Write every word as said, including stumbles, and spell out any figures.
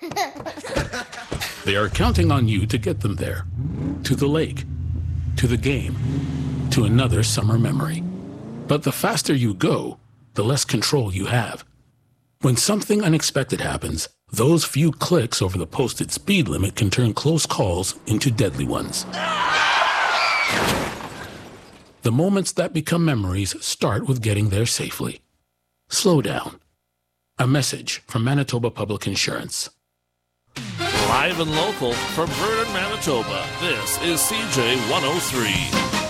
They are counting on you to get them there. To the lake, to the game, to another summer memory. But the faster you go, the less control you have. When something unexpected happens, those few clicks over the posted speed limit can turn close calls into deadly ones. The moments that become memories start with getting there safely. Slow down. A message from Manitoba Public Insurance. Live and local from Vernon, Manitoba, this is C J one oh three.